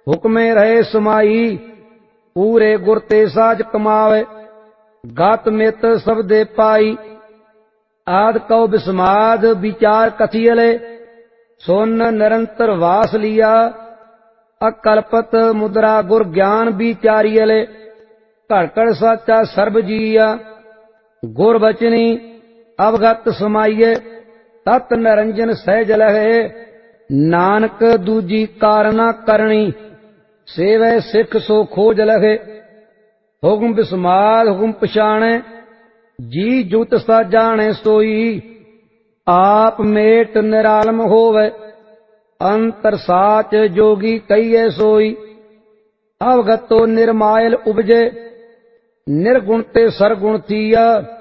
हुक्मे रहे समाई, पूरे गुर ते साज कमावे, गात मित सबदे पाई। आद कौ बिस्माद विचार कथियले, सुन निरंतर वास लिया। अकल्पत मुद्रा गुर ज्ञान विचारियले, घड़ घड़ साचा सर्ब जीया। गुर बचनी अवगत समाइये, तत् निरंजन सहज लहे। नानक दूजी कारना करनी, सेवै सिख सो खोज लहे। हुक्म बिस्माद हुक्म पछाणै, जी जुत सा जाने सोई। आप मेट निरालम होवे, अंतर साच जोगी कहिए सोई। अवगतो निर्मायल उपजे, निर्गुण ते सरगुण थीया।